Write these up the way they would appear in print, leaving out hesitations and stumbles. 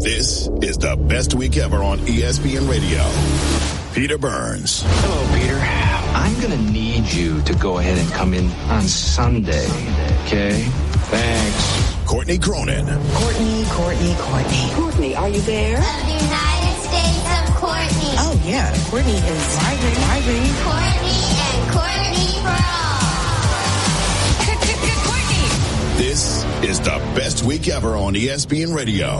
This is the best week ever on ESPN Radio. Peter Burns. Hello, Peter. I'm going to need you to go ahead and come in on Sunday, okay? Thanks. Courtney Cronin. Courtney. Courtney, are you there? Of the United States of Courtney. Oh, yeah. Courtney is driving. Courtney and Courtney for all. Courtney. This is the best week ever on ESPN Radio.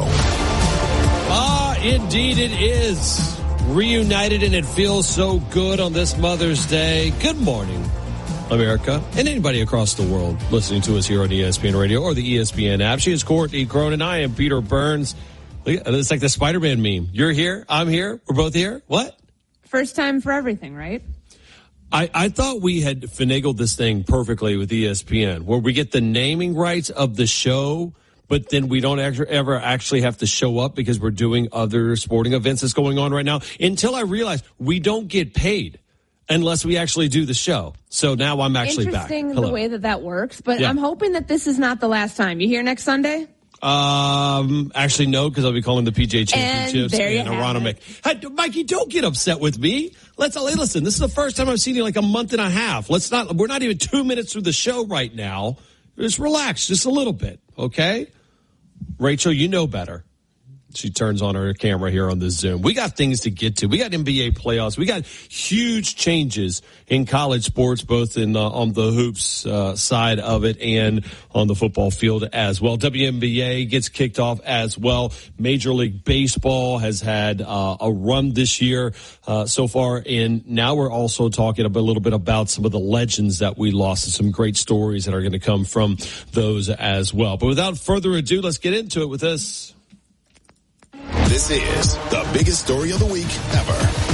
Indeed it is. Reunited, and it feels so good on this Mother's Day. Good morning, America, and anybody across the world listening to us here on ESPN Radio or the ESPN app. She is Courtney Cronin. I am Peter Burns. It's like the Spider-Man meme. You're here. I'm here. We're both here. What? First time for everything, right? I thought we had finagled this thing perfectly with ESPN, where we get the naming rights of the show, but then we don't ever actually have to show up because we're doing other sporting events that's going on right now, until I realized we don't get paid unless we actually do the show. So now I'm actually back. Interesting the way that works, but yeah. I'm hoping that this is not the last time. You here next Sunday? Actually, no, because I'll be calling the PGA Championships and Aronimink. Hey, Mikey, don't get upset with me. Listen, this is the first time I've seen you in like a month and a half. We're not even 2 minutes through the show right now. Just relax just a little bit, okay? Rachel, you know better. She turns on her camera here on the Zoom. We got things to get to. We got NBA playoffs. We got huge changes in college sports, both in on the hoops side of it and on the football field as well. WNBA gets kicked off as well. Major League Baseball has had a run this year so far, and now we're also talking a little bit about some of the legends that we lost and some great stories that are going to come from those as well. But without further ado, let's get into it with this. This is the biggest story of the week ever.